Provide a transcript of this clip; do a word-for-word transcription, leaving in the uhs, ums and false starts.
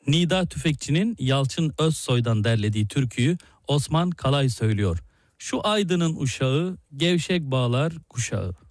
Nida Tüfekçi'nin Yalçın Özsoy'dan derlediği türküyü Osman Kalay söylüyor. Şu aydının uşağı, gevşek bağlar kuşağı.